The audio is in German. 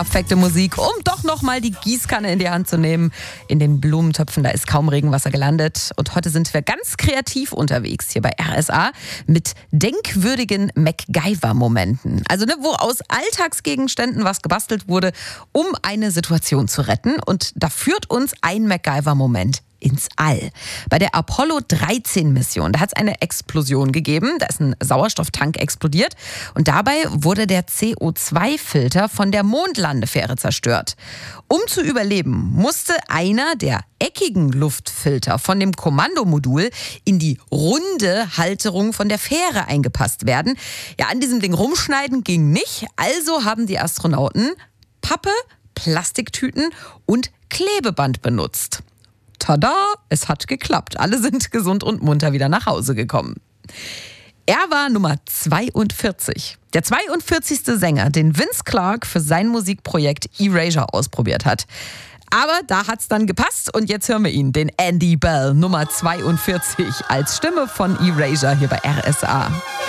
perfekte Musik, um doch nochmal die Gießkanne in die Hand zu nehmen. In den Blumentöpfen, da ist kaum Regenwasser gelandet. Und heute sind wir ganz kreativ unterwegs hier bei RSA mit denkwürdigen MacGyver-Momenten. Also wo aus Alltagsgegenständen was gebastelt wurde, um eine Situation zu retten. Und da führt uns ein MacGyver-Moment ins All. Bei der Apollo-13-Mission, da hat es eine Explosion gegeben. Da ist ein Sauerstofftank explodiert und dabei wurde der CO2-Filter von der Mondlandefähre zerstört. Um zu überleben, musste einer der eckigen Luftfilter von dem Kommandomodul in die runde Halterung von der Fähre eingepasst werden. Ja, an diesem Ding rumschneiden ging nicht, also haben die Astronauten Pappe, Plastiktüten und Klebeband benutzt. Tada, es hat geklappt. Alle sind gesund und munter wieder nach Hause gekommen. Er war Nummer 42. Der 42. Sänger, den Vince Clarke für sein Musikprojekt Erasure ausprobiert hat. Aber da hat's dann gepasst und jetzt hören wir ihn, den Andy Bell, Nummer 42, als Stimme von Erasure hier bei RSA.